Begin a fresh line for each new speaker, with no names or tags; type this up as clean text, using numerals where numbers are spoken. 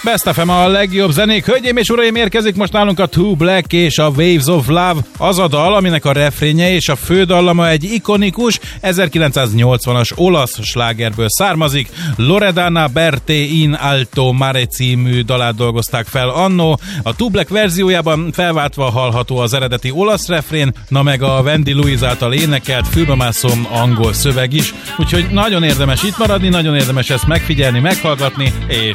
Best FM a legjobb zenék. Hölgyeim és uraim, érkezik most nálunk a Two Black és a Waves of Love. Az a dal, aminek a refrénje és a fődallama egy ikonikus 1980-as olasz slágerből származik. Loredana Berté in Alto Mare című dalát dolgozták fel annó. A Two Black verziójában felváltva hallható az eredeti olasz refrén, na meg a Wendy Louise által énekelt fülbemászom angol szöveg is. Úgyhogy nagyon érdemes itt maradni, nagyon érdemes ezt megfigyelni, meghallgatni, és